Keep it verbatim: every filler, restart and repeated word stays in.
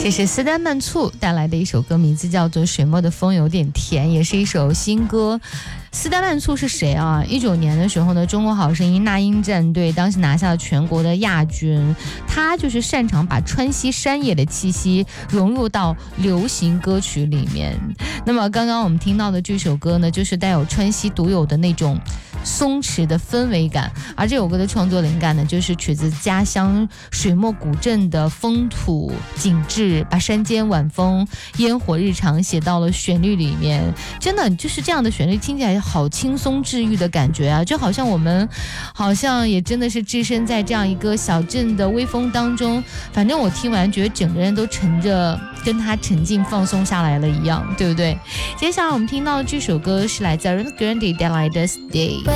这是斯丹曼簇带来的一首歌，名字叫做《水墨的风有点甜》，也是一首新歌。斯丹曼簇是谁啊？一九年的时候呢，中国好声音那英战队当时拿下了全国的亚军。他就是擅长把川西山野的气息融入到流行歌曲里面。那么刚刚我们听到的这首歌呢，就是带有川西独有的那种松弛的氛围感，而这首歌的创作灵感呢，就是取自家乡水墨古镇的风土景致，把山间晚风、烟火日常写到了旋律里面。真的就是这样的旋律，听起来好轻松治愈的感觉啊，就好像我们好像也真的是置身在这样一个小镇的微风当中。反正我听完觉得整个人都沉着，跟他沉浸放松下来了一样，对不对？接下来我们听到的这首歌是来自 Ariana Grande 带来的 Stay。